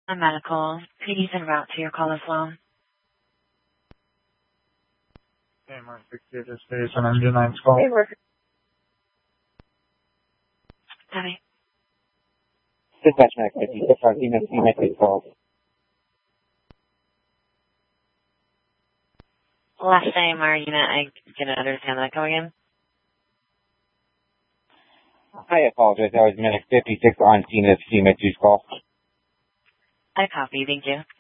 A medical. Please en route to your call as well. Okay, Mark 68 is based on MD9's call. Hey, Mark. Hi. Dispatch Mac 56 on CMS call. Last name, our unit, I didn't understand that. Go again. I apologize. That was Medic 56 on CMS call. I copy. Thank you.